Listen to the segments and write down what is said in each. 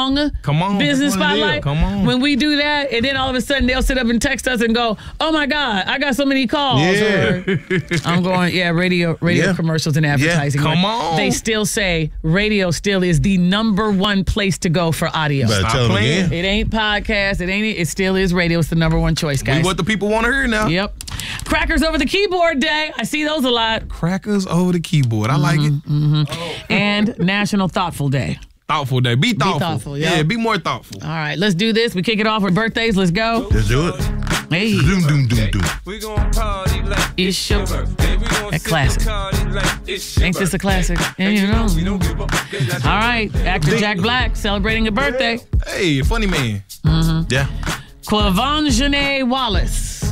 long business spotlight. Come on. When we do that, and then all of a sudden they'll sit up and text us and go, "Oh my God, I got so many calls." Yeah. Or, I'm going, radio commercials and advertising. Yeah, come on. They still say radio still is the number one place to go for audio. Better tell them again. It ain't podcast. It still is radio. It's the number one choice, guys. We what the people want to hear now. Yep. Crackers over the keyboard day. I see those a lot. Crackers over the keyboard. I like it. And National Thoughtful Day. Thoughtful day. Be thoughtful. thoughtful, yeah. Yeah, be more thoughtful. All right, let's do this. We kick it off with birthdays. Let's go. Let's do it. Hey. Doom, doom, doom, doom. We gon' party like It's your birthday. That classic. Ain't this a classic? Yeah, you know. All right, actor Jack Black celebrating a birthday. Hey, funny man. Yeah. Quvenzhané Wallis.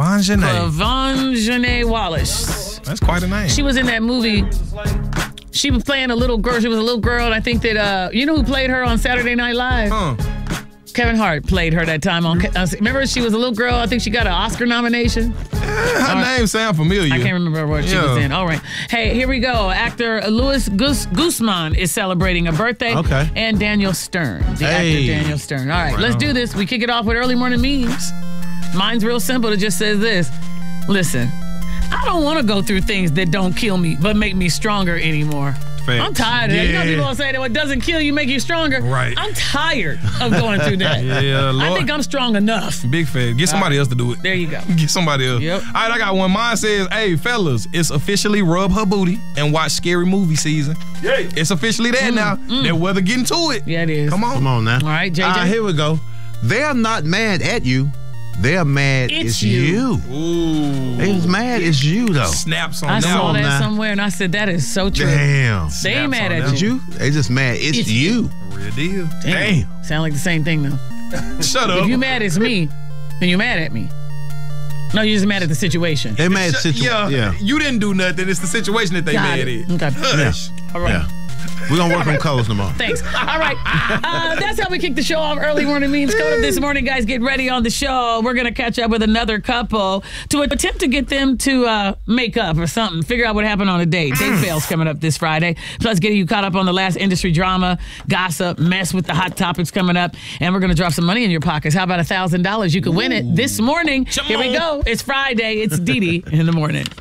Quvenzhané Wallis. That's quite a name. She was in that movie. She was playing a little girl. She was a little girl, and I think that, you know who played her on Saturday Night Live? Kevin Hart played her that time on. Remember, she was a little girl. I think she got an Oscar nomination. Her name sound familiar. I can't remember what she was in. All right. Hey, here we go. Actor Luis Guzman is celebrating a birthday. Okay. And Daniel Stern, the actor Daniel Stern. All right, let's do this. We kick it off with early morning memes. Mine's real simple. It just says this. Listen, I don't want to go through things that don't kill me, but make me stronger anymore. Facts. I'm tired of that. You know, people will say that what doesn't kill you make you stronger. Right. I'm tired of going through that. Yeah, Lord. I think I'm strong enough. Big fan. Get somebody else to do it. There you go. Get somebody else. Yep. All right, I got one. Mine says, hey, fellas, it's officially rub her booty and watch Scary Movie season. Yeah. It's officially there now. They're weather getting to it. Yeah, it is. Come on. Come on now. All right, JJ. Here we go. They're not mad at you. They're mad it's you. Ooh. They was mad it's you, though. Snaps on I that saw one. that now. somewhere, and I said, that is so true. Damn. They ain't mad at Did you? They just mad it's you. Real deal. Damn. Sound like the same thing, though. Shut up. If you mad it's me, then you mad at me. No, you're just mad at the situation. They mad situation. Yeah. You didn't do nothing. It's the situation that they Got mad it. at. Okay. Hush. All right. Yeah. We're going to work on colors tomorrow. Thanks. All right. That's how we kick the show off. Early morning memes. Coming up this morning, guys, get ready on the show. We're going to catch up with another couple to attempt to get them to make up or something. Figure out what happened on a date. Date fails coming up this Friday. Plus, getting you caught up on the last industry drama, gossip, mess with the hot topics coming up. And we're going to drop some money in your pockets. How about $1,000? You can win it this morning. Here we go. It's Friday. It's Dee Dee in the morning.